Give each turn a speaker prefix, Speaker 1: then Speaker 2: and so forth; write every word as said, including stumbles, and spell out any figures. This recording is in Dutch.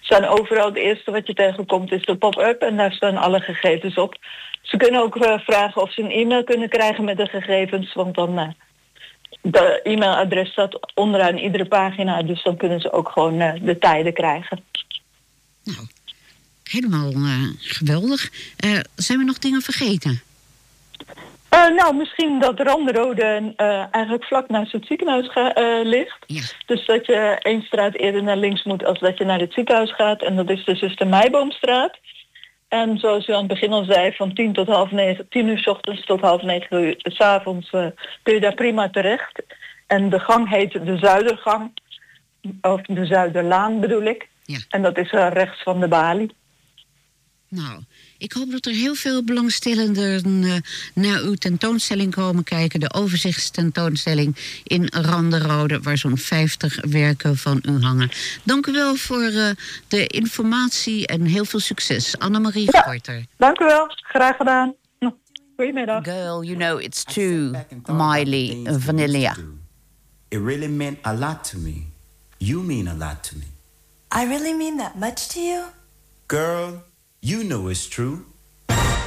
Speaker 1: staan overal, het eerste wat je tegenkomt is de pop-up en daar staan alle gegevens op. Ze kunnen ook uh, vragen of ze een e-mail kunnen krijgen met de gegevens, want dan uh, de e-mailadres staat onderaan iedere pagina, dus dan kunnen ze ook gewoon uh, de tijden krijgen.
Speaker 2: Nou, helemaal uh, geweldig. Uh, zijn we nog dingen vergeten?
Speaker 1: Uh, nou, misschien dat Randerode uh, eigenlijk vlak naast het ziekenhuis ga, uh, ligt.
Speaker 2: Ja.
Speaker 1: Dus dat je één straat eerder naar links moet als dat je naar het ziekenhuis gaat. En dat is de Zuster Meiboomstraat. En zoals u aan het begin al zei, van tien tot half negen, tien uur 's ochtends tot half negen uur 's avonds uh, kun je daar prima terecht. En de gang heet de Zuidergang, of de Zuiderlaan bedoel ik.
Speaker 2: Ja.
Speaker 1: En dat is uh, rechts van de balie.
Speaker 2: Nou, ik hoop dat er heel veel belangstellenden uh, naar uw tentoonstelling komen kijken. De overzichtstentoonstelling in Randerode, waar zo'n vijftig werken van u hangen. Dank u wel voor uh, de informatie en heel veel succes. Annemarie
Speaker 1: Ja,
Speaker 2: Gorter.
Speaker 1: Dank u wel, graag gedaan. Goedemiddag.
Speaker 3: Girl, you know it's true, Miley Vanillia.
Speaker 4: It really meant a lot to me. You mean a lot to me.
Speaker 5: I really mean that much to you?
Speaker 4: Girl, you know it's true.